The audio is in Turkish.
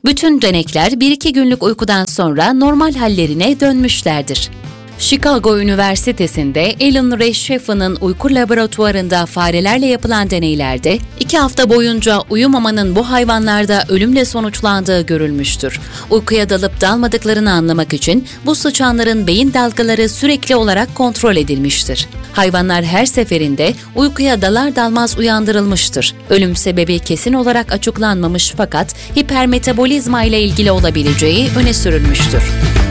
Bütün denekler 1-2 günlük uykudan sonra normal hallerine dönmüşlerdir. Chicago Üniversitesi'nde Alan Reschaffen'ın uyku laboratuvarında farelerle yapılan deneylerde 2 hafta boyunca uyumamanın bu hayvanlarda ölümle sonuçlandığı görülmüştür. Uykuya dalıp dalmadıklarını anlamak için bu sıçanların beyin dalgaları sürekli olarak kontrol edilmiştir. Hayvanlar her seferinde uykuya dalar dalmaz uyandırılmıştır. Ölüm sebebi kesin olarak açıklanmamış fakat hipermetabolizma ile ilgili olabileceği öne sürülmüştür.